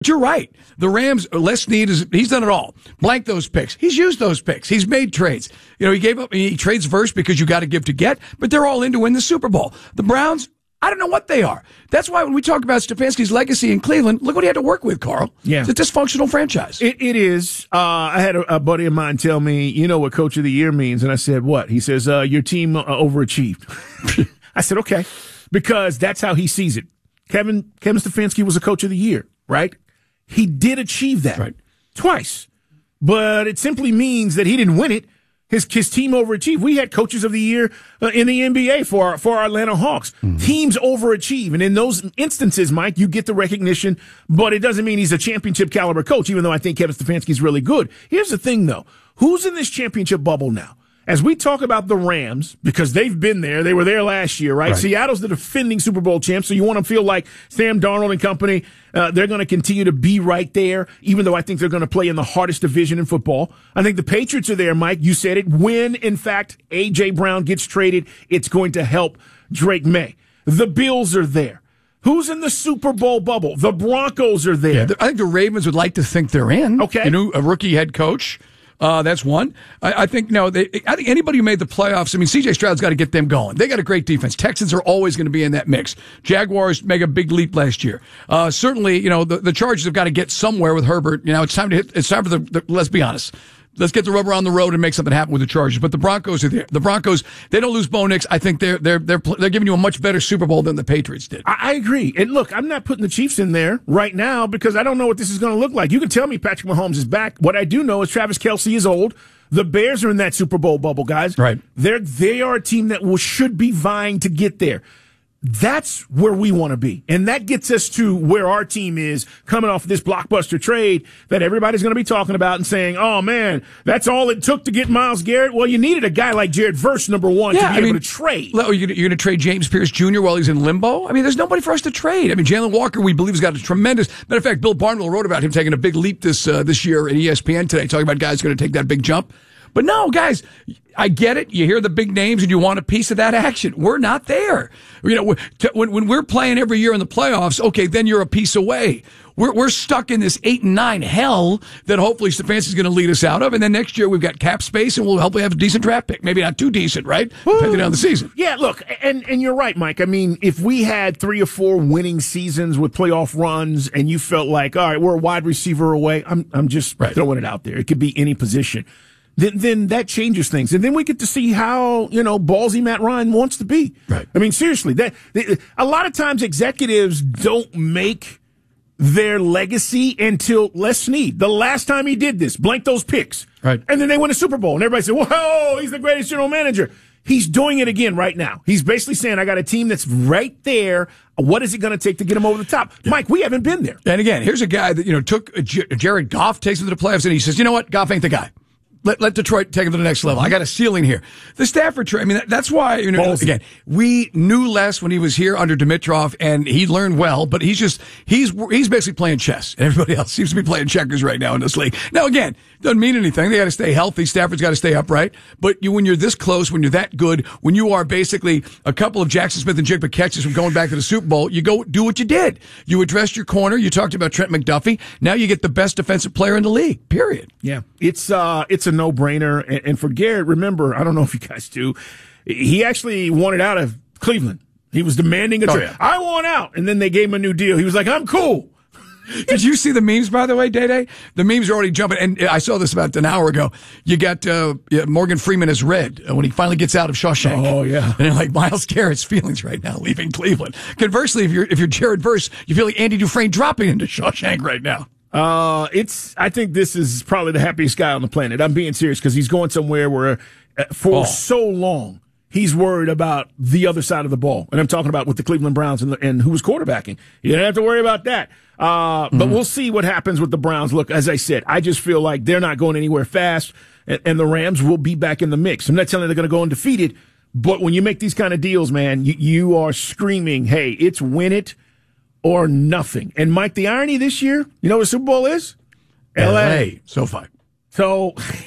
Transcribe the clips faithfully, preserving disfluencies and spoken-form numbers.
You're right. The Rams, Les Snead, is, he's done it all. Blank those picks. He's used those picks. He's made trades. You know, he gave up, he trades first because you got to give to get, but they're all in to win the Super Bowl. The Browns, I don't know what they are. That's why when we talk about Stefanski's legacy in Cleveland, look what he had to work with, Carl. Yeah. It's a dysfunctional franchise. It, it is. Uh, I had a, a buddy of mine tell me, you know what Coach of the Year means? And I said, what? He says, uh, your team uh, overachieved. I said, okay, because that's how he sees it. Kevin, Kevin Stefanski was a Coach of the Year, right? He did achieve that right. twice, but it simply means that he didn't win it. His his team overachieved. We had coaches of the year uh, in the N B A for our, for our Atlanta Hawks. Mm-hmm. Teams overachieve, and in those instances, Mike, you get the recognition, but it doesn't mean he's a championship caliber coach. Even though I think Kevin Stefanski's really good. Here's the thing, though: who's in this championship bubble now? As we talk about the Rams, because they've been there, they were there last year, right? right. Seattle's the defending Super Bowl champ, so you want to feel like Sam Darnold and company, uh, they're going to continue to be right there, even though I think they're going to play in the hardest division in football. I think the Patriots are there, Mike. You said it. When, in fact, A J. Brown gets traded, it's going to help Drake May. The Bills are there. Who's in the Super Bowl bubble? The Broncos are there. Yeah, I think the Ravens would like to think they're in. Okay. You know, a rookie head coach. Uh, that's one. I, I think, no, they, I think anybody who made the playoffs, I mean, C J Stroud's got to get them going. They got a great defense. Texans are always going to be in that mix. Jaguars make a big leap last year. Uh, certainly, you know, the, the Chargers have got to get somewhere with Herbert. You know, it's time to hit, it's time for the, the let's be honest. Let's get the rubber on the road and make something happen with the Chargers. But the Broncos are there. The Broncos, they don't lose Bo Nix. I think they're they're they're they're giving you a much better Super Bowl than the Patriots did. I, I agree. And look, I'm not putting the Chiefs in there right now because I don't know what this is going to look like. You can tell me Patrick Mahomes is back. What I do know is Travis Kelce is old. The Bears are in that Super Bowl bubble, guys. Right. They're they are a team that will should be vying to get there. That's where we want to be. And that gets us to where our team is coming off of this blockbuster trade that everybody's going to be talking about and saying, oh, man, that's all it took to get Myles Garrett. Well, you needed a guy like Jared Verse, number one, yeah, to be I able mean, to trade. You're going to trade James Pierce Junior while he's in limbo? I mean, there's nobody for us to trade. I mean, Jalen Walker, we believe, has got a tremendous – matter of fact, Bill Barnwell wrote about him taking a big leap this uh, this year at E S P N today, talking about guys going to take that big jump. But no, guys, I get it. You hear the big names and you want a piece of that action. We're not there. You know, when when we're playing every year in the playoffs, okay, then you're a piece away. We're we're stuck in this eight and nine hell that hopefully Stefanski's going to lead us out of. And then next year we've got cap space and we'll hopefully have a decent draft pick. Maybe not too decent, right? Woo. Depending on the season. Yeah, look, and and you're right, Mike. I mean, if we had three or four winning seasons with playoff runs, and you felt like, all right, we're a wide receiver away, I'm I'm just right. throwing it out there. It could be any position. Then, then that changes things, and then we get to see how you know ballsy Matt Ryan wants to be. Right. I mean, seriously, that a lot of times executives don't make their legacy until Les Snead. The last time he did this, blank those picks, right, and then they win a Super Bowl, and everybody said, "Whoa, he's the greatest general manager." He's doing it again right now. He's basically saying, "I got a team that's right there. What is it going to take to get him over the top?" Yeah. Mike, we haven't been there. And again, here's a guy that you know took J- Jared Goff, takes him to the playoffs, and he says, "You know what? Goff ain't the guy. Let, let Detroit take him to the next level. I got a ceiling here." The Stafford trade, I mean, that, that's why, you know, Ballsy. again, we knew less when he was here under Dimitrov, and he learned well, but he's just, he's he's basically playing chess. And everybody else seems to be playing checkers right now in this league. Now, again, doesn't mean anything. They got to stay healthy. Stafford's got to stay upright. But you, when you're this close, when you're that good, when you are basically a couple of Jackson Smith and Jigba catches from going back to the Super Bowl, you go do what you did. You addressed your corner. You talked about Trent McDuffie. Now you get the best defensive player in the league, period. Yeah, it's uh, it's a no-brainer. And, and for Garrett, remember, I don't know if you guys do, he actually wanted out of Cleveland. He was demanding a trade. Oh, yeah. I want out. And then they gave him a new deal. He was like, I'm cool. Did you see the memes, by the way, Day-Day? The memes are already jumping. And I saw this about an hour ago. You got uh, yeah, Morgan Freeman as Red uh, when he finally gets out of Shawshank. Oh, yeah. And they're like, Myles Garrett's feelings right now leaving Cleveland. Conversely, if you're if you're Jared Verse, you feel like Andy Dufresne dropping into Shawshank right now. Uh, it's, I think this is probably the happiest guy on the planet. I'm being serious because he's going somewhere where uh, for oh. so long he's worried about the other side of the ball. And I'm talking about with the Cleveland Browns and, and who was quarterbacking. You don't have to worry about that. Uh, mm-hmm. But we'll see what happens with the Browns. Look, as I said, I just feel like they're not going anywhere fast and, and the Rams will be back in the mix. I'm not telling you they're going to go undefeated, but when you make these kind of deals, man, you, you are screaming, hey, it's win it or nothing. And Mike, the irony this year, you know what the Super Bowl is? L A. SoFi. So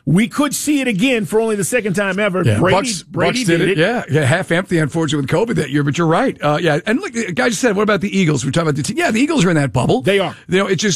we could see it again for only the second time ever. Yeah. Brady, Bucks, Brady Bucks did, did it. it. Yeah, yeah, half empty, unfortunately, with COVID that year. But you're right. Uh, yeah, and look, the guy just said, "What about the Eagles?" We're talking about the team. Yeah, the Eagles are in that bubble. They are. You know, it's just.